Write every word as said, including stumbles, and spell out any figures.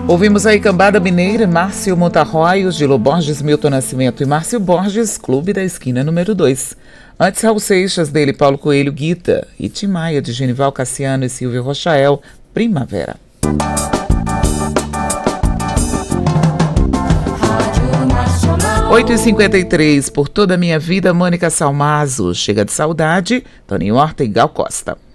Ouvimos aí Cambada Mineira, Márcio Montarroios, Gilo Borges, Milton Nascimento e Márcio Borges, Clube da Esquina número dois. Antes, Raul Seixas, dele, Paulo Coelho, Guita, e Tim Maia, de Genival Cassiano e Silvio Rochael, Primavera. oito e cinquenta e três, por toda a minha vida, Mônica Salmazo, Chega de Saudade, Toninho Horta e Gal Costa.